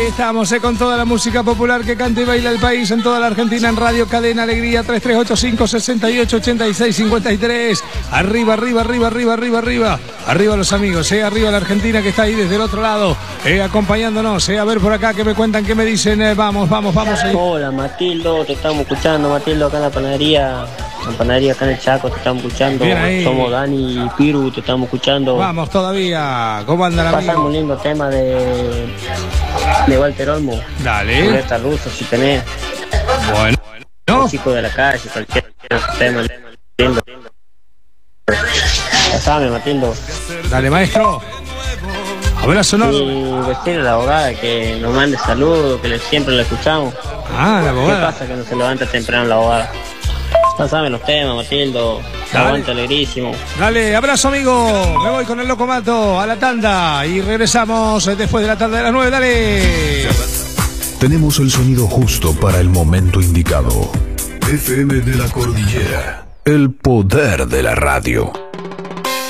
Ahí estamos, con toda la música popular que canta y baila el país en toda la Argentina en Radio Cadena Alegría 3385-6886-53. Arriba, arriba, arriba, arriba, arriba, arriba. Arriba los amigos, arriba la Argentina que está ahí desde el otro lado, acompañándonos. A ver por acá que me cuentan, que me dicen. Vamos, vamos, vamos. Hola Matildo, te estamos escuchando, Matildo, acá en la panadería acá en el Chaco, te estamos escuchando. Somos Dani y Piru, te estamos escuchando. Vamos todavía, ¿cómo andan, amigos? Pasamos un lindo tema de Walter Olmo. Dale. Ruleta rusa, si tenés. Bueno. El chico de la calle, cualquier tema lindo. Pasame, Matildo. Dale, maestro. Abrazo enorme. Y decirle a la abogada que nos mande saludos, que siempre la escuchamos. Ah, la abogada. ¿Qué pasa que no se levanta temprano la abogada? Pasame los temas, Matildo. Aguanta alegrísimo. Dale, abrazo, amigo. Me voy con el Loco Mato a la tanda y regresamos después de la tanda de las 9. Dale. Tenemos el sonido justo para el momento indicado. FM de la Cordillera. El poder de la radio.